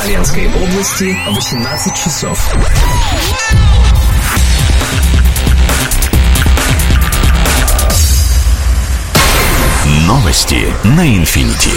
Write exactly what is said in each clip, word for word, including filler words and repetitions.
Смоленской области восемнадцать часов. Новости на Инфинити.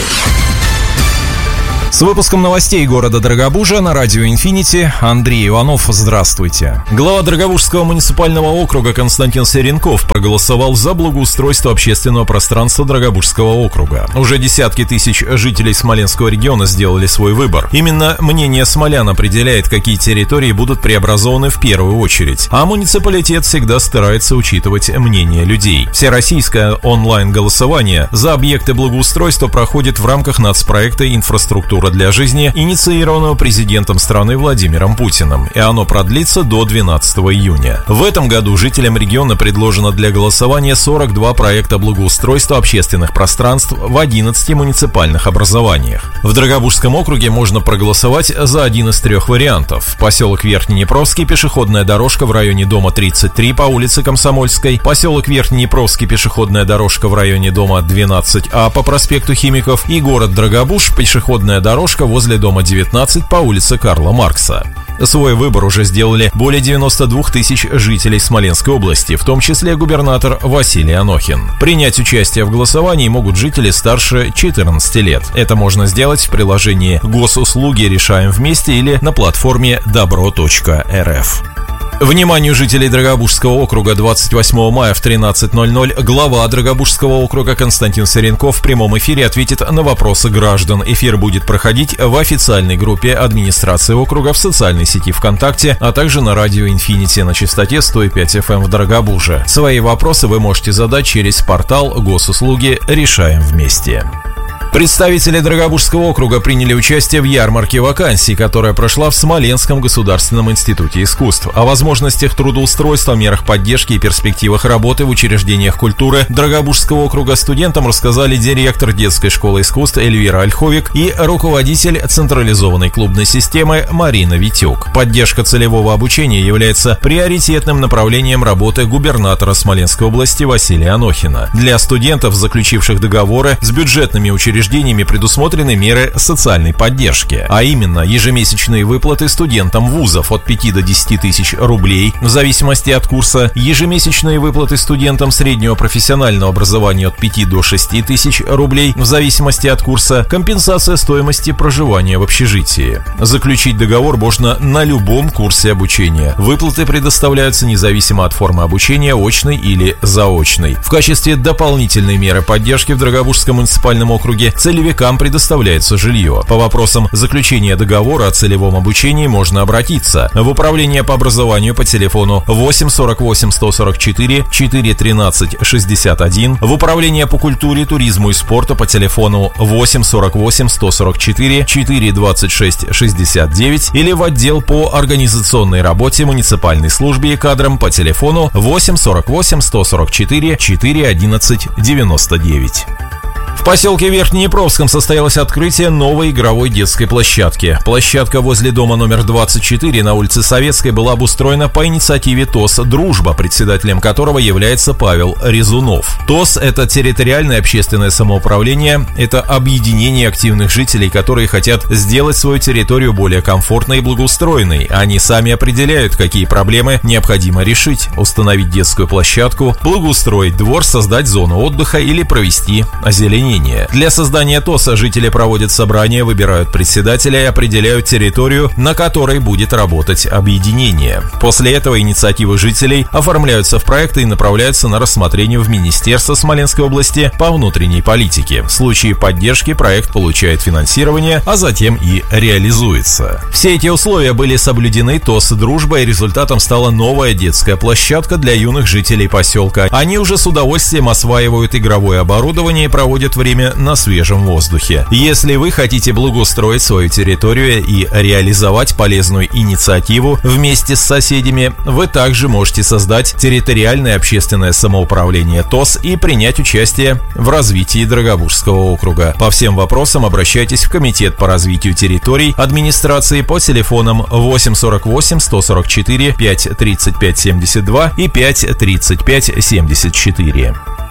С выпуском новостей города Дорогобужа на радио «Инфинити» Андрей Иванов. Здравствуйте. Глава Дорогобужского муниципального округа Константин Серенков проголосовал за благоустройство общественного пространства Дорогобужского округа. Уже десятки тысяч жителей Смоленского региона сделали свой выбор. Именно мнение смолян определяет, какие территории будут преобразованы в первую очередь. А муниципалитет всегда старается учитывать мнение людей. Всероссийское онлайн-голосование за объекты благоустройства проходит в рамках нацпроекта «Инфраструктура для жизни», инициированного президентом страны Владимиром Путиным, и оно продлится до двенадцатого июня. В этом году жителям региона предложено для голосования сорок два проекта благоустройства общественных пространств в одиннадцати муниципальных образованиях. В Дорогобужском округе можно проголосовать за один из трех вариантов. Поселок Верхнеднепровский, пешеходная дорожка в районе дома тридцать три по улице Комсомольской, поселок Верхнеднепровский, пешеходная дорожка в районе дома двенадцать А по проспекту Химиков и город Дорогобуж, пешеходная дорожка Дорожка возле дома девятнадцать по улице Карла Маркса. Свой выбор уже сделали более девяноста двух тысяч жителей Смоленской области, в том числе губернатор Василий Анохин. Принять участие в голосовании могут жители старше четырнадцати лет. Это можно сделать в приложении «Госуслуги. Решаем вместе» или на платформе добро точка эр эф. Вниманию жителей Дорогобужского округа двадцать восьмого мая в тринадцать ноль ноль глава Дорогобужского округа Константин Серенков в прямом эфире ответит на вопросы граждан. Эфир будет проходить в официальной группе администрации округа в социальной сети ВКонтакте, а также на радио «Инфинити» на частоте сто пять эф эм в Дорогобуже. Свои вопросы вы можете задать через портал «Госуслуги. Решаем вместе». Представители Дорогобужского округа приняли участие в ярмарке вакансий, которая прошла в Смоленском государственном институте искусств. О возможностях трудоустройства, мерах поддержки и перспективах работы в учреждениях культуры Дорогобужского округа студентам рассказали директор детской школы искусств Эльвира Ольховик и руководитель централизованной клубной системы Марина Витюк. Поддержка целевого обучения является приоритетным направлением работы губернатора Смоленской области Василия Анохина. Для студентов, заключивших договоры с бюджетными учреждениями, предусмотрены меры социальной поддержки, а именно ежемесячные выплаты студентам вузов от пяти до десяти тысяч рублей в зависимости от курса, ежемесячные выплаты студентам среднего профессионального образования от пяти до шести тысяч рублей в зависимости от курса, компенсация стоимости проживания в общежитии. Заключить договор можно на любом курсе обучения. Выплаты предоставляются независимо от формы обучения, очной или заочной. В качестве дополнительной меры поддержки в Дорогобужском муниципальном округе целевикам предоставляется жилье. По вопросам заключения договора о целевом обучении можно обратиться в управление по образованию по телефону восемь сорок восемь сто сорок четыре четыре тринадцать шестьдесят один, в управление по культуре, туризму и спорту по телефону восемь сорок восемь сто сорок четыре четыре двадцать шесть шестьдесят девять или в отдел по организационной работе муниципальной службе и кадрам по телефону восемь сорок восемь сто сорок четыре четыре одиннадцать девяносто девять. В поселке Верхнеднепровском состоялось открытие новой игровой детской площадки. Площадка возле дома номер двадцать четыре на улице Советской была обустроена по инициативе ТОС «Дружба», председателем которого является Павел Резунов. ТОС – это территориальное общественное самоуправление, это объединение активных жителей, которые хотят сделать свою территорию более комфортной и благоустроенной. Они сами определяют, какие проблемы необходимо решить: установить детскую площадку, благоустроить двор, создать зону отдыха или провести озеленение. Для создания ТОСа жители проводят собрания, выбирают председателя и определяют территорию, на которой будет работать объединение. После этого инициативы жителей оформляются в проекты и направляются на рассмотрение в Министерство Смоленской области по внутренней политике. В случае поддержки проект получает финансирование, а затем и реализуется. Все эти условия были соблюдены ТОС «Дружба», и результатом стала новая детская площадка для юных жителей поселка. Они уже с удовольствием осваивают игровое оборудование и проводят время на свежем воздухе. Если вы хотите благоустроить свою территорию и реализовать полезную инициативу вместе с соседями, вы также можете создать территориальное общественное самоуправление ТОС и принять участие в развитии Дорогобужского округа. По всем вопросам обращайтесь в Комитет по развитию территорий администрации по телефонам восемь сорок восемь сто сорок четыре пять тридцать пять семьдесят два и пять тридцать пять семьдесят четыре.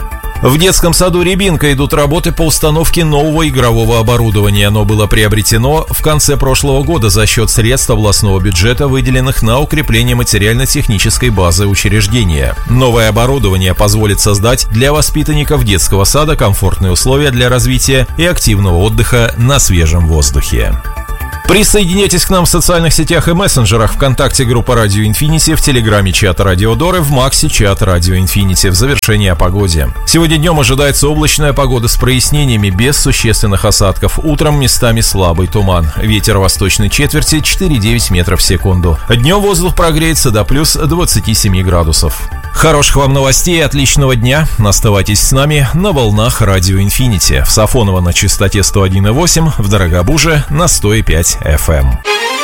В детском саду «Рябинка» идут работы по установке нового игрового оборудования. Оно было приобретено в конце прошлого года за счет средств областного бюджета, выделенных на укрепление материально-технической базы учреждения. Новое оборудование позволит создать для воспитанников детского сада комфортные условия для развития и активного отдыха на свежем воздухе. Присоединяйтесь к нам в социальных сетях и мессенджерах: ВКонтакте группа Радио Инфинити, в Телеграме чат Радио Доры, в Максе чат Радио Инфинити. В завершении о погоде. Сегодня днем ожидается облачная погода с прояснениями, без существенных осадков. Утром местами слабый туман. Ветер восточной четверти четыре-девять метров в секунду. Днем воздух прогреется до плюс двадцати семи градусов. Хороших вам новостей и отличного дня. Оставайтесь с нами на волнах Радио Инфинити. В Сафоново на частоте сто один и восемь, в Дорогобуже на сто и пять эф эм.